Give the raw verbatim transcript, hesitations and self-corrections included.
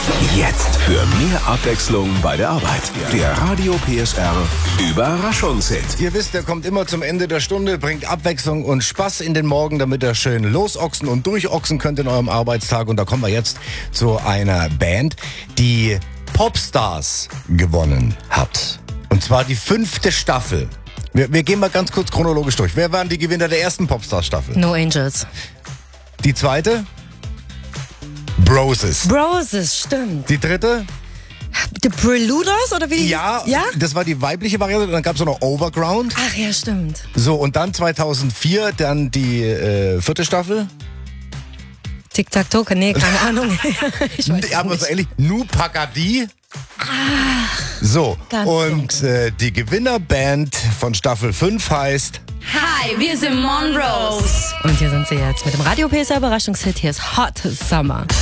Jetzt für mehr Abwechslung bei der Arbeit. Der Radio P S R Überraschungshit. Ihr wisst, der kommt immer zum Ende der Stunde, bringt Abwechslung und Spaß in den Morgen, damit ihr schön losochsen und durchochsen könnt in eurem Arbeitstag. Und da kommen wir jetzt zu einer Band, die Popstars gewonnen hat. Und zwar die fünfte Staffel. Wir, wir gehen mal ganz kurz chronologisch durch. Wer waren die Gewinner der ersten Popstars-Staffel? No Angels. Die zweite? Broses. Broses, stimmt. Die dritte? The Preluders oder wie? Ja, ja, das war die weibliche Variante. Dann gab es noch Overground. Ach ja, stimmt. So, und dann zweitausendvier dann die äh, vierte Staffel. Tic-Tac-Toe, nee, keine Ahnung. Ich weiß Ja, aber nicht. so ähnlich. Nu Pagadi. So, Ganz und äh, die Gewinnerband von Staffel fünf heißt... Hi, wir sind Monrose. Und hier sind sie jetzt mit dem Radio P S R Überraschungshit. Hier ist Hot Summer.